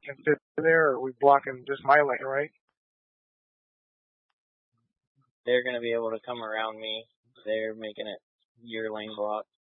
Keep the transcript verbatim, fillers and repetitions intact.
can fit there, or are we blocking just my lane, right? They're going to be able to come around me. They're making it your lane block.